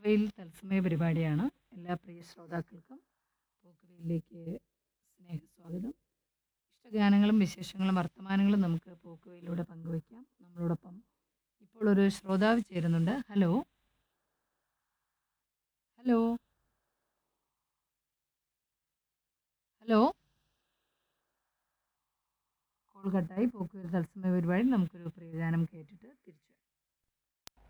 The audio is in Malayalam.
പോക്കുവെയിൽ തത്സമയ പരിപാടിയാണ്. എല്ലാ പ്രിയ ശ്രോതാക്കൾക്കും പോക്കുവെയിലിലേക്ക് സ്നേഹസ്വാഗതം. ഇഷ്ടഗാനങ്ങളും വിശേഷങ്ങളും വർത്തമാനങ്ങളും നമുക്ക് പോക്കുവെയിലൂടെ പങ്കുവയ്ക്കാം. നമ്മളോടൊപ്പം ഇപ്പോൾ ഒരു ശ്രോതാവ് ചേരുന്നുണ്ട്. ഹലോ ഹലോ ഹലോ കോൾ കട്ടായി. പോക്കുവെയിൽ തത്സമയ പരിപാടി നമുക്കൊരു പ്രിയഗാനം കേട്ടിട്ട് തിരിച്ചു വരാം.